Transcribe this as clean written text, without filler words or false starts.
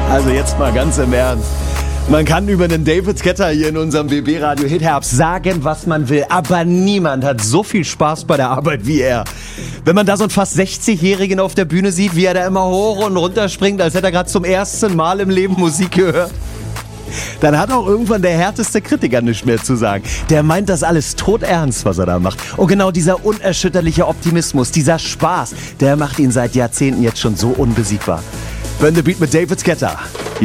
Also jetzt mal ganz im Ernst. Man kann über den David Guetta hier in unserem BB Radio Hit Herbst sagen, was man will, aber niemand hat so viel Spaß bei der Arbeit wie er. Wenn man da so einen fast 60-Jährigen auf der Bühne sieht, wie er da immer hoch und runter springt, als hätte er gerade zum ersten Mal im Leben Musik gehört, dann hat auch irgendwann der härteste Kritiker nichts mehr zu sagen. Der meint das alles todernst, was er da macht. Und genau dieser unerschütterliche Optimismus, dieser Spaß, der macht ihn seit Jahrzehnten jetzt schon so unbesiegbar. Burn the Beat mit David Guetta.